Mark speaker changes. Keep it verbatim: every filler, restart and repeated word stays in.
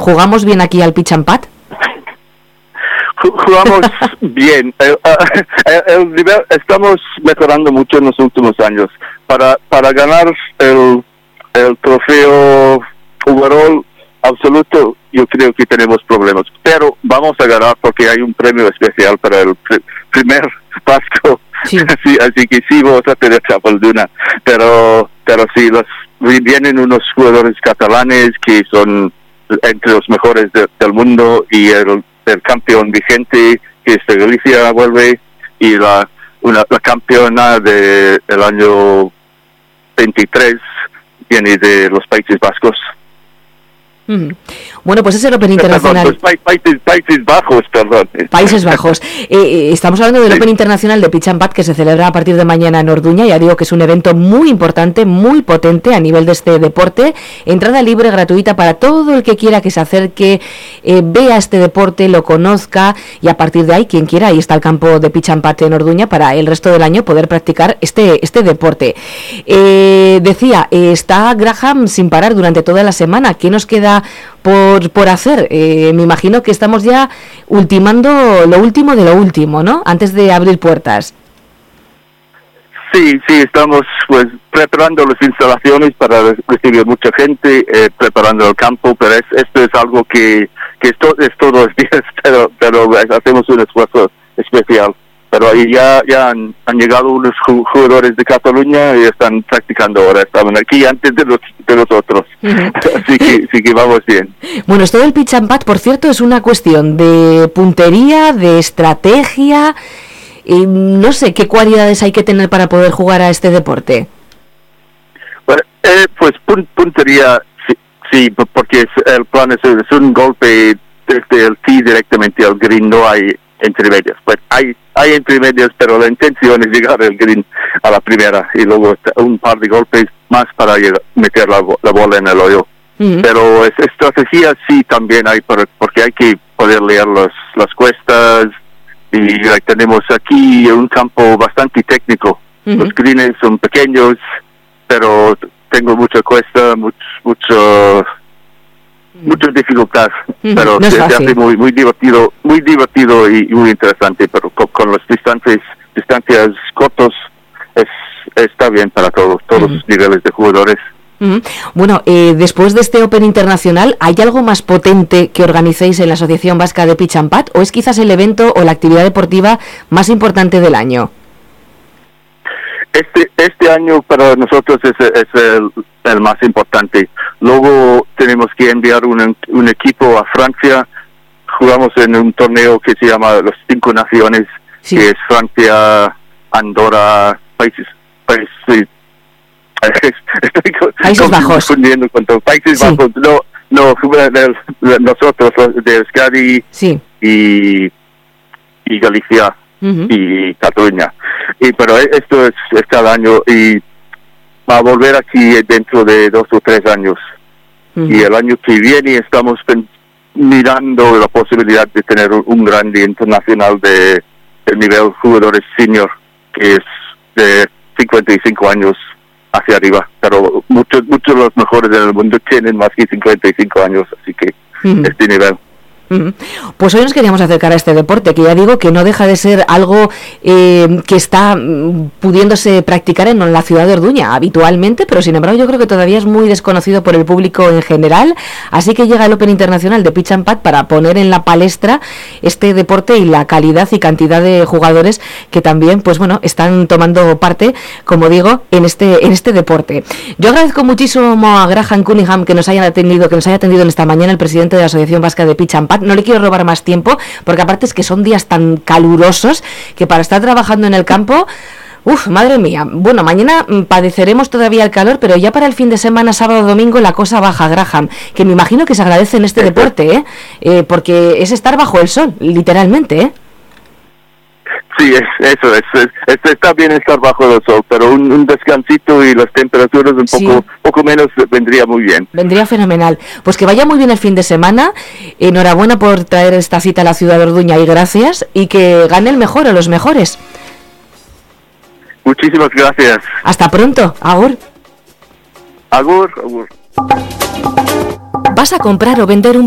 Speaker 1: ¿Jugamos bien aquí al pitch and pat?
Speaker 2: Jugamos bien. El, el, el nivel, estamos mejorando mucho en los últimos años. Para para ganar el, el trofeo overall absoluto, yo creo que tenemos problemas. Pero vamos a ganar porque hay un premio especial para el pr- primer vasco. Sí. Así, así que sí, vamos a tener Chapalduna. Pero, pero sí, los, vienen unos jugadores catalanes que son entre los mejores de, del mundo, y el el campeón vigente, que es de Galicia, vuelve, y la una la campeona de el año veintitrés viene de los Países Vascos.
Speaker 1: Mm. Bueno, pues es el Open Internacional.
Speaker 2: Perdón, pues, países, países Bajos, perdón.
Speaker 1: Países Bajos. Eh, estamos hablando del sí. Open Internacional de Pitch and Pat, que se celebra a partir de mañana en Orduña. Ya digo que es un evento muy importante, muy potente a nivel de este deporte. Entrada libre, gratuita para todo el que quiera que se acerque, eh, vea este deporte, lo conozca, y a partir de ahí, quien quiera, ahí está el campo de Pitch and Pat en Orduña para el resto del año poder practicar este, este deporte. Eh, decía, eh, está Graham sin parar durante toda la semana. ¿Qué nos queda por por hacer? Eh, me imagino que estamos ya ultimando lo último de lo último, ¿no? Antes de abrir puertas.
Speaker 2: Sí, sí, estamos pues preparando las instalaciones para recibir mucha gente, eh, preparando el campo, pero es, esto es algo que, que es, to, es todos los días, pero, pero hacemos un esfuerzo especial. Pero ahí ya, ya han, han llegado unos jugadores de Cataluña y están practicando ahora. Estaban aquí antes de los de los otros. Uh-huh. Así que, sí que vamos bien.
Speaker 1: Bueno, esto del pitch and pat, por cierto, es una cuestión de puntería, de estrategia. Y no sé qué cualidades hay que tener para poder jugar a este deporte.
Speaker 2: Bueno, eh, pues pun- puntería, sí, sí, porque es, el plan es, es un golpe desde el tee directamente al green, no hay entre medias. Pues hay hay entre medias, pero la intención es llegar al green a la primera y luego un par de golpes más para llegar, meter la, la bola en el hoyo. Uh-huh. Pero es, estrategia sí también hay, porque hay que poder leer los, las cuestas, y tenemos aquí un campo bastante técnico. Uh-huh. Los greens son pequeños, pero tengo mucha cuesta, mucho mucho mucha dificultad, uh-huh. pero no se, se hace muy muy divertido, muy divertido y muy interesante, pero con, con las distancias distancias cortos es está bien para todos, todos uh-huh. los niveles de jugadores.
Speaker 1: Uh-huh. Bueno, eh, después de este Open Internacional, ¿hay algo más potente que organicéis en la Asociación Vasca de Pitch and Pat, o es quizás el evento o la actividad deportiva más importante del año?
Speaker 2: Este este año para nosotros es, es el, el más importante. Luego tenemos que enviar un, un equipo a Francia. Jugamos en un torneo que se llama Los Cinco Naciones, sí. que es Francia, Andorra, Países Países Estoy
Speaker 1: Países Bajos.
Speaker 2: Confundiendo con todo. Países sí. Bajos. No, no, nosotros de Euskadi
Speaker 1: sí.
Speaker 2: y y Galicia. Uh-huh. Y Cataluña, y pero esto es, es cada año y va a volver aquí dentro de dos o tres años. Uh-huh. Y el año que viene estamos pen- mirando la posibilidad de tener un, un grande internacional de, de nivel jugadores senior, que es de cincuenta y cinco años hacia arriba, pero muchos muchos de los mejores del mundo tienen más que cincuenta y cinco años, así que uh-huh. este nivel.
Speaker 1: Pues hoy nos queríamos acercar a este deporte, que ya digo que no deja de ser algo eh, que está pudiéndose practicar en la ciudad de Orduña habitualmente, pero sin embargo yo creo que todavía es muy desconocido por el público en general, así que llega el Open Internacional de Pitch and Pat para poner en la palestra este deporte y la calidad y cantidad de jugadores que también, pues bueno, están tomando parte, como digo, en este en este deporte. Yo agradezco muchísimo a Graham Cunningham que nos haya atendido, que nos haya atendido en esta mañana, el presidente de la Asociación Vasca de Pitch and Pat. No le quiero robar más tiempo, porque aparte es que son días tan calurosos que para estar trabajando en el campo, uff, madre mía. Bueno, mañana padeceremos todavía el calor, pero ya para el fin de semana, sábado, domingo, la cosa baja, Graham, que me imagino que se agradece en este deporte, ¿eh? Eh, porque es estar bajo el sol, literalmente, ¿eh?
Speaker 2: Sí, es, eso es, es, es, está bien estar bajo el sol, pero un, un descansito y las temperaturas un poco, sí. poco menos vendría muy bien.
Speaker 1: Vendría fenomenal. Pues que vaya muy bien el fin de semana. Enhorabuena por traer esta cita a la ciudad de Orduña y gracias, y que gane el mejor o los mejores.
Speaker 2: Muchísimas gracias.
Speaker 1: Hasta pronto. Agur.
Speaker 2: Agur, agur.
Speaker 1: ¿Vas a comprar o vender un